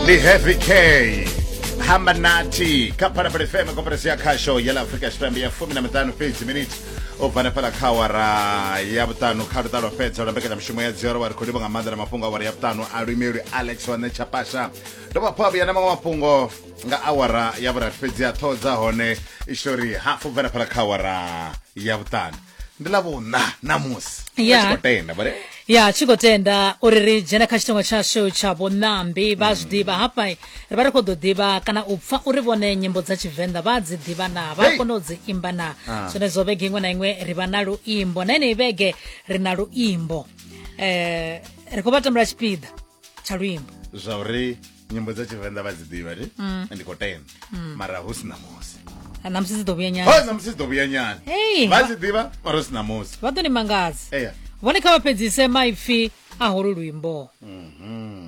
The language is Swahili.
The Heavy K Hamanati Kapara FM Kompresia Kasho Yala Africa Spambi ya 15 50 minutes Ovana pala kawara Yabutano Kartalo Fetsa Rebecca Mshimoya Zero wa Kodibo Ngamanda na Mapunga wa Yaptano Arimiri Alex wa Nechapasha Doba Pabi ya nama mapungo Nga awara Yabara Fetsia Toza Hone Ishori Hafu Vana pala kawara Yabutano Ndilabo namus Ya chikotenda oriri jena kashtonga chasho cha bonambi bazdiba hapa barako dodiba kana upfa uribone nyimbo za chivenda bazidiba na bakonodzi imbana so nezobege ingwe na ingwe ribanalu imbo nene ibege rinalu imbo rekobata mra speed chaluimbo zauri nyimbo za chivenda bazidiba ndikotenda mara husna mosi namsisi dobiyanyana namsisi dobiyanyana bazidiba mara husna mosi watu ni mangazi Vone kama pedzise maifi ahoro luimbo.